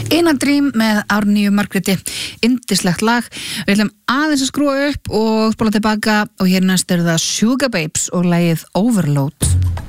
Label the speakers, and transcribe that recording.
Speaker 1: In a Dream með Árnýju Margréti, yndislegt lag. Við ætlum aðeins að skrúa upp og spóla tilbaka og hér næst það Sugababes og lagið Overload.